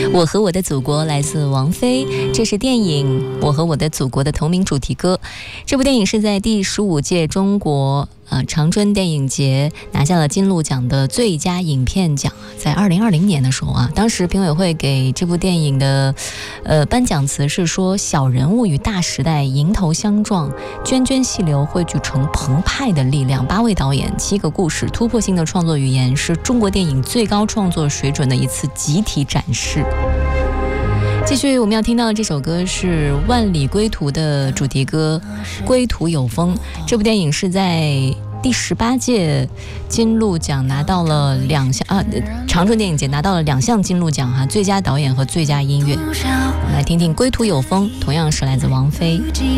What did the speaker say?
我和我的祖国来自王菲，这是电影《我和我的祖国》的同名主题歌。这部电影是在第15届中国长春电影节拿下了金鹿奖的最佳影片奖，在2020年的时候当时评委会给这部电影的颁奖词是说，小人物与大时代迎头相撞，涓涓细流汇聚成澎湃的力量，8位导演7个故事，突破性的创作语言，是中国电影最高创作水准的一次集体展示。继续我们要听到的这首歌是《万里归途》的主题歌《归途有风》。这部电影是在第18届金鹿奖拿到了2项长春电影节拿到了2项金鹿奖最佳导演和最佳音乐。我们来听听《归途有风》，同样是来自王菲。